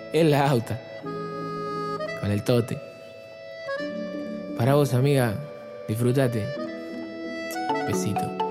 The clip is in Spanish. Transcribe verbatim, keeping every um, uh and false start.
El auto. Con el tote. Para vos, amiga. Disfrutate. Besito.